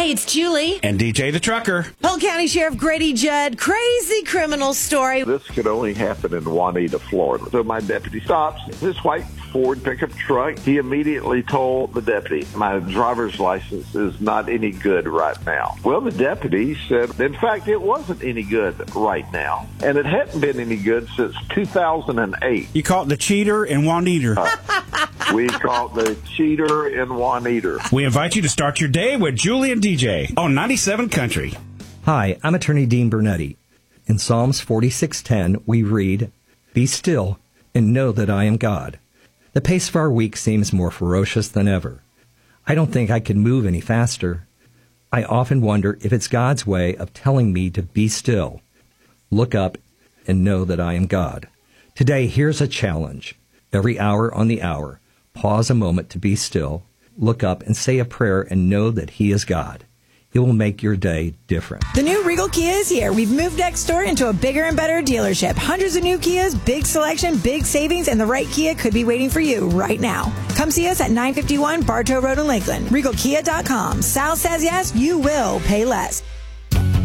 Hey, it's Julie. And DJ the Trucker. Polk County Sheriff Grady Judd, crazy criminal story. This could only happen in Juanita, Florida. So my deputy stops this white Ford pickup truck. He immediately told the deputy, my driver's license is not any good right now. Well, the deputy said, in fact, it wasn't any good right now. And it hadn't been any good since 2008. You caught the cheater in Juanita. We caught the cheater in Juanita. We invite you to start your day with Julie and DJ on 97 Country. Hi, I'm Attorney Dean Bernetti. In Psalms 46:10, we read, "Be still and know that I am God." The pace of our week seems more ferocious than ever. I don't think I could move any faster. I often wonder if it's God's way of telling me to be still, look up, and know that I am God. Today, here's a challenge. Every hour on the hour, pause a moment to be still, look up, and say a prayer and know that He is God. It will make your day different. The new Regal Kia is here. We've moved next door into a bigger and better dealership. Hundreds of new Kias, big selection, big savings, and the right Kia could be waiting for you right now. Come see us at 951 Bartow Road in Lakeland. RegalKia.com. Sal says yes, you will pay less.